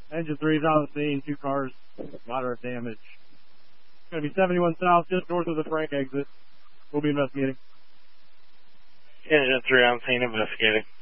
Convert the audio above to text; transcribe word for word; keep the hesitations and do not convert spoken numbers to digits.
Engine three is on the scene. Two cars, moderate damage. It's going to be seventy-one south, just north of the Frank exit. We'll be investigating. Engine three on scene, investigating.